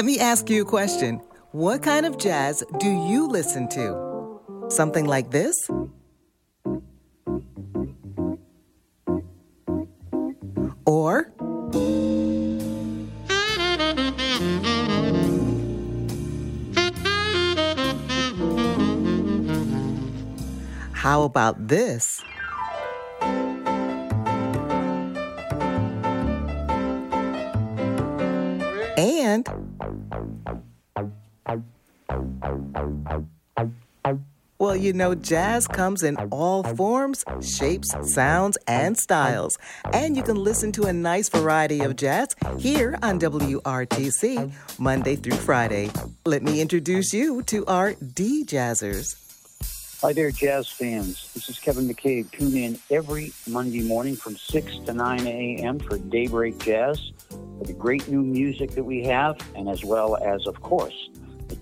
Let me ask you a question. What kind of jazz do you listen to? Something like this? Or how about this? And well, you know, jazz comes in all forms, shapes, sounds, and styles. And you can listen to a nice variety of jazz here on WRTC, Monday through Friday. Let me introduce you to our D-Jazzers. Hi there, jazz fans. This is Kevin McCabe. Tune in every Monday morning from 6 to 9 a.m. for Daybreak Jazz, for the great new music that we have, and as well as, of course, the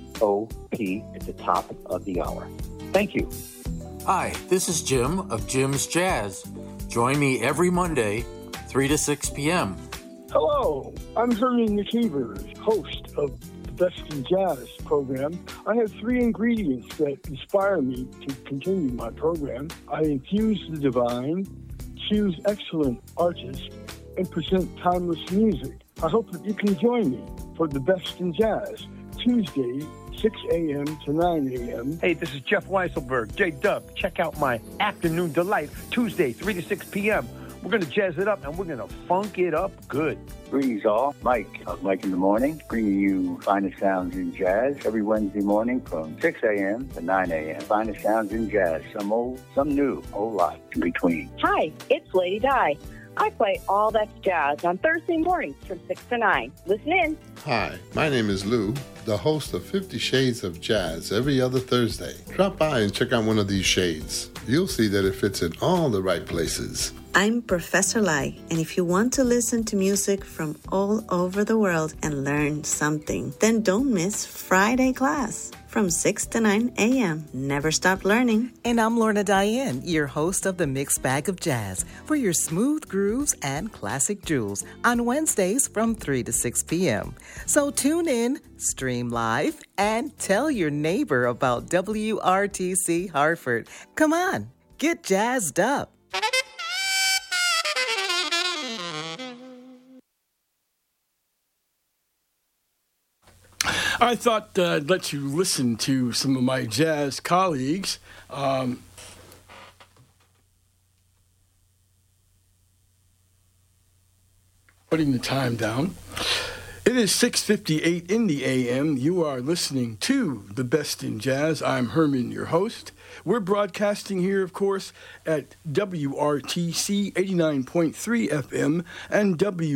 T.O.P. at the top of the hour. Thank you. Hi, this is Jim of Jim's Jazz. Join me every Monday, 3 to 6 p.m. Hello, I'm Herman McKeever, host of the Best in Jazz program. I have 3 ingredients that inspire me to continue my program. I infuse the divine, choose excellent artists, and present timeless music. I hope that you can join me for the Best in Jazz, Tuesday, 6 a.m. to 9 a.m. Hey, this is Jeff Weisselberg, J-Dub. Check out my Afternoon Delight, Tuesday, 3 to 6 p.m. We're going to jazz it up, and we're going to funk it up good. Greetings all. Mike of Mike in the Morning, bringing you finest sounds in jazz every Wednesday morning from 6 a.m. to 9 a.m. Finest sounds in jazz, some old, some new, a whole lot in between. Hi, it's Lady Di. I play All That's Jazz on Thursday mornings from 6 to 9. Listen in. Hi, my name is Lou, the host of 50 Shades of Jazz every other Thursday. Drop by and check out one of these shades. You'll see that it fits in all the right places. I'm Professor Lai, and if you want to listen to music from all over the world and learn something, then don't miss Friday class from 6 to 9 a.m. Never stop learning. And I'm Lorna Diane, your host of the Mixed Bag of Jazz, for your smooth grooves and classic jewels on Wednesdays from 3 to 6 p.m. So tune in, stream live, and tell your neighbor about WRTC Hartford. Come on, get jazzed up. I thought I'd let you listen to some of my jazz colleagues. Putting the time down. It is 6:58 in the a.m. You are listening to The Best in Jazz. I'm Herman, your host. We're broadcasting here, of course, at WRTC 89.3 FM and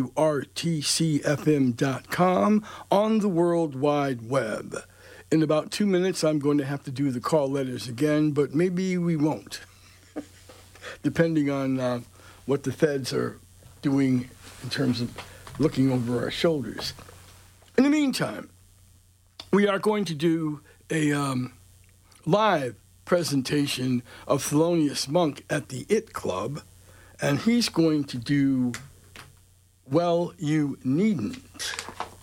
WRTCFM.com on the World Wide Web. In about 2 minutes, I'm going to have to do the call letters again, but maybe we won't, depending on what the feds are doing in terms of looking over our shoulders. In the meantime, we are going to do a live presentation of Thelonious Monk at the IT Club, and he's going to do Well, You Needn't.